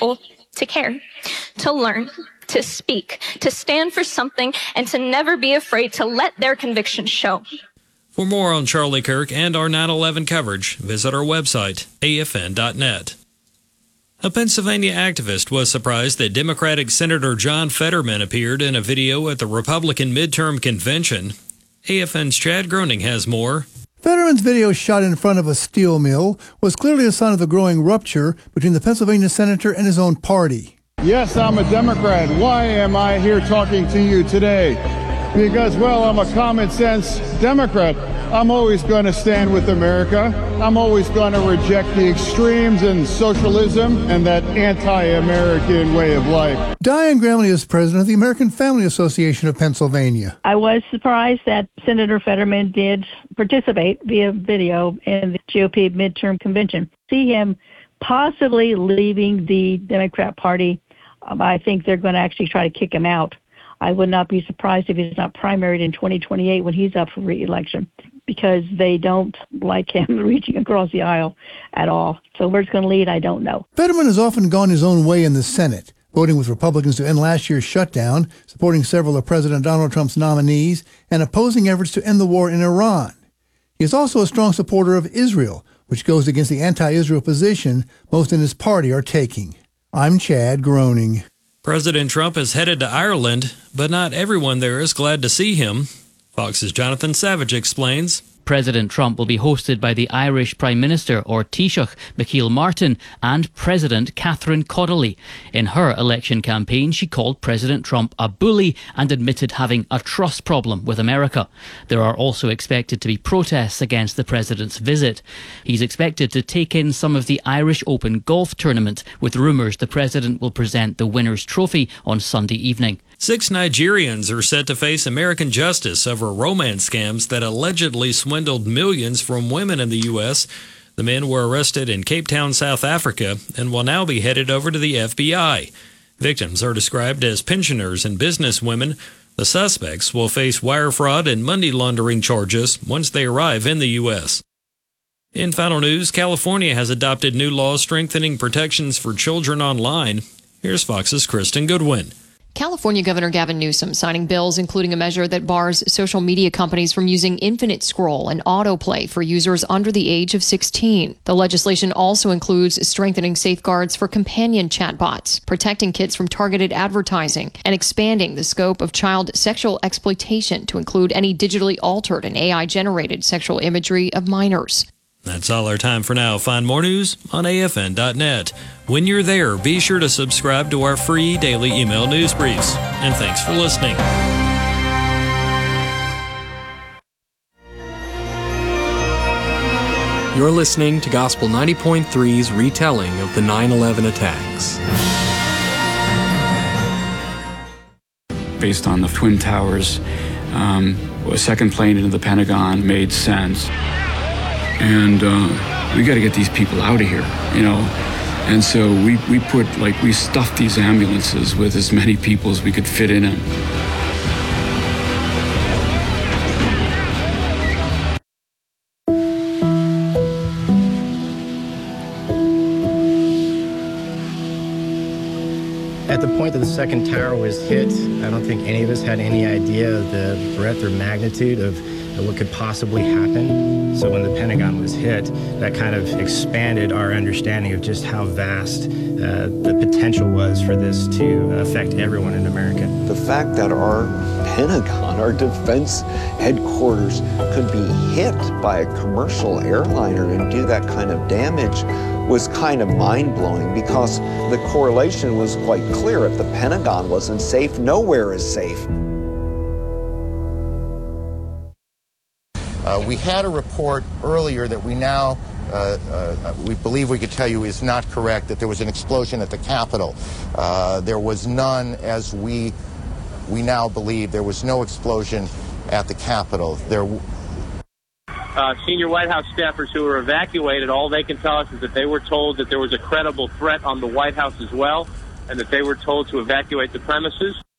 people to care, to learn, to speak, to stand for something, and to never be afraid to let their convictions show. For more on Charlie Kirk and our 9/11 coverage, visit our website, afn.net. A Pennsylvania activist was surprised that Democratic Senator John Fetterman appeared in a video at the Republican midterm convention. AFN's Chad Groening has more. Fetterman's video shot in front of a steel mill was clearly a sign of the growing rupture between the Pennsylvania senator and his own party. Yes, I'm a Democrat. Why am I here talking to you today? Because, well, I'm a common sense Democrat. I'm always going to stand with America. I'm always going to reject the extremes and socialism and that anti-American way of life. Diane Gramley is president of the American Family Association of Pennsylvania. I was surprised that Senator Fetterman did participate via video in the GOP midterm convention. See him possibly leaving the Democrat Party. I think they're going to actually try to kick him out. I would not be surprised if he's not primaried in 2028 when he's up for re-election, because they don't like him reaching across the aisle at all. So where it's going to lead, I don't know. Fetterman has often gone his own way in the Senate, voting with Republicans to end last year's shutdown, supporting several of President Donald Trump's nominees, and opposing efforts to end the war in Iran. He is also a strong supporter of Israel, which goes against the anti-Israel position most in his party are taking. I'm Chad Groening. President Trump is headed to Ireland, but not everyone there is glad to see him. Fox's Jonathan Savage explains. President Trump will be hosted by the Irish Prime Minister, or Taoiseach, Micheál Martin, and President Catherine Connolly. In her election campaign, she called President Trump a bully and admitted having a trust problem with America. There are also expected to be protests against the president's visit. He's expected to take in some of the Irish Open golf tournament, with rumours the president will present the winner's trophy on Sunday evening. 6 Nigerians are set to face American justice over romance scams that allegedly swindled millions from women in the U.S. The men were arrested in Cape Town, South Africa, and will now be headed over to the FBI. Victims are described as pensioners and businesswomen. The suspects will face wire fraud and money laundering charges once they arrive in the U.S. In final news, California has adopted new laws strengthening protections for children online. Here's Fox's Kristen Goodwin. California Governor Gavin Newsom signing bills including a measure that bars social media companies from using infinite scroll and autoplay for users under the age of 16. The legislation also includes strengthening safeguards for companion chatbots, protecting kids from targeted advertising, and expanding the scope of child sexual exploitation to include any digitally altered and AI-generated sexual imagery of minors. That's all our time for now. Find more news on afn.net. When you're there, be sure to subscribe to our free daily email news briefs. And thanks for listening. You're listening to Gospel 90.3's retelling of the 9/11 attacks. Based on the Twin Towers, a second plane into the Pentagon made sense. And we got to get these people out of here, you know. And so we stuffed these ambulances with as many people as we could fit in them. At the point that the second tower was hit, I don't think any of us had any idea of the breadth or magnitude of what could possibly happen. So when the Pentagon was hit, that kind of expanded our understanding of just how vast the potential was for this to affect everyone in America. The fact that our Pentagon, our defense headquarters, could be hit by a commercial airliner and do that kind of damage was kind of mind-blowing, because the correlation was quite clear. If the Pentagon wasn't safe, nowhere is safe. We had a report earlier that we now, we believe we could tell you is not correct, that there was an explosion at the Capitol. There was none, as we now believe. There was no explosion at the Capitol. Senior White House staffers who were evacuated, all they can tell us is that they were told that there was a credible threat on the White House as well, and that they were told to evacuate the premises.